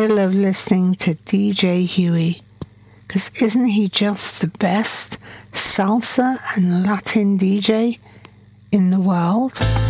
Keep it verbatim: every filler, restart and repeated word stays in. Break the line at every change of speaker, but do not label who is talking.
I love listening to D J Huey, because isn't he just the best salsa and Latin D J in the world?